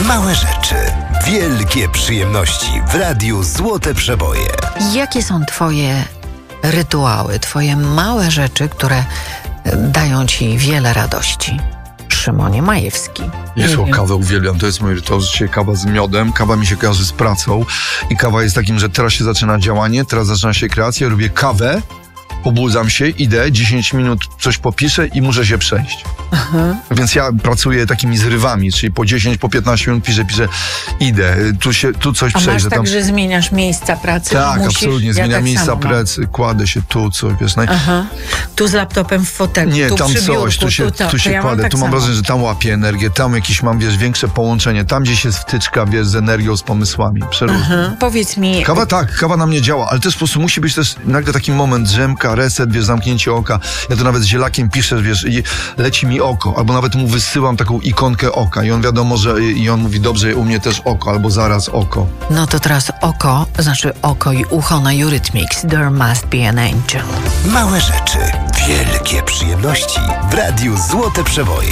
Małe rzeczy, wielkie przyjemności w Radiu Złote Przeboje. Jakie są twoje rytuały, twoje małe rzeczy, które dają ci wiele radości? Szymonie Majewski. Jezu, kawę uwielbiam, to jest mój rytuał. Dzisiaj kawa z miodem, kawa mi się kojarzy z pracą i kawa jest takim, że teraz się zaczyna działanie, teraz zaczyna się kreacja, robię kawę, obudzam się, idę, 10 minut coś popiszę i muszę się przejść. Więc ja pracuję takimi zrywami, czyli po 10, po 15 minut piszę, idę, tu coś A przejdę. masz tak, że zmieniasz miejsca pracy? Tak, absolutnie, zmieniam tak miejsca samo pracy, kładę się tu, coś, wiesz. Tu z laptopem w fotelu, Nie, tu tam przy biurku, coś, tu się ja kładę, tak tu mam samo. wrażenie, że tam łapię energię, tam jakieś mam, wiesz, większe połączenie, tam gdzieś jest wtyczka, wiesz, z energią, z pomysłami, przeróżnie. Powiedz mi... Kawa na mnie działa, ale też po prostu musi być też nagle taki moment, drzemka, reset, wiesz, zamknięcie oka. Ja to nawet z zielakiem piszę, wiesz, i leci mi oko, albo nawet mu wysyłam taką ikonkę oka i on wiadomo, że i on mówi, dobrze, u mnie też oko, albo zaraz oko. No to teraz oko i ucho na Eurythmics. There must be an angel. Małe rzeczy, wielkie przyjemności w Radiu Złote Przeboje.